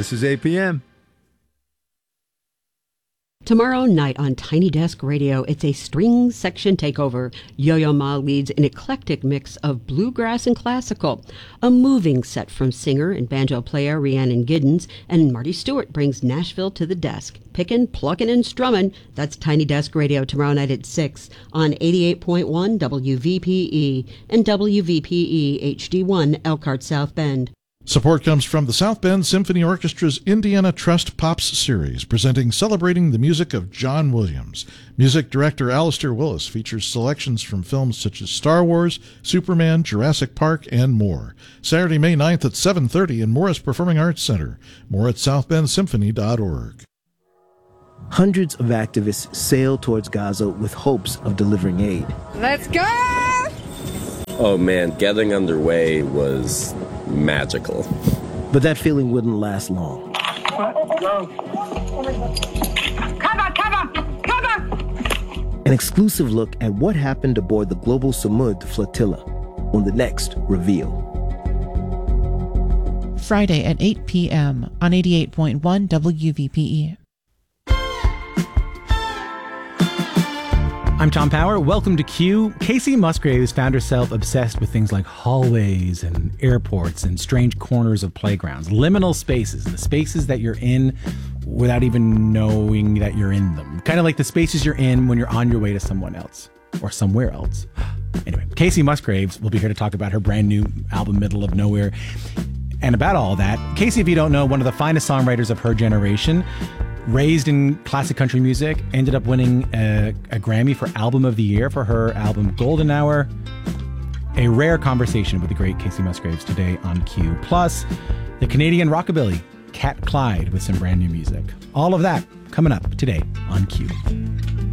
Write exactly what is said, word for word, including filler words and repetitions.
This is A P M. Tomorrow night on Tiny Desk Radio, it's a string section takeover. Yo-Yo Ma leads an eclectic mix of bluegrass and classical. A moving set from singer and banjo player Rhiannon Giddens, and Marty Stewart brings Nashville to the desk. Pickin', pluckin', and strummin'. That's Tiny Desk Radio tomorrow night at six on eighty-eight point one W V P E and W V P E H D one Elkhart South Bend. Support comes from the South Bend Symphony Orchestra's Indiana Trust Pops series, presenting Celebrating the Music of John Williams. Music director Alistair Willis features selections from films such as Star Wars, Superman, Jurassic Park, and more. Saturday, May ninth at seven thirty in Morris Performing Arts Center. More at south bend symphony dot org. Hundreds of activists sailed towards Gaza with hopes of delivering aid. Let's go! Oh man, getting underway was magical. But that feeling wouldn't last long. Cover, cover, cover! An exclusive look at what happened aboard the Global Samud flotilla on the next Reveal. Friday at eight p.m. on eighty-eight point one W V P E. I'm Tom Power. Welcome to Q. Casey Musgraves found herself obsessed with things like hallways and airports and strange corners of playgrounds. Liminal spaces, the spaces that you're in without even knowing that you're in them. Kind of like the spaces you're in when you're on your way to someone else or somewhere else. Anyway, Casey Musgraves will be here to talk about her brand new album, Middle of Nowhere, and about all that. Casey, if you don't know, one of the finest songwriters of her generation, raised in classic country music, ended up winning a, a Grammy for Album of the Year for her album Golden Hour. A rare conversation with the great Casey Musgraves today on Q. Plus, the Canadian rockabilly Cat Clyde with some brand new music. All of that coming up today on Q.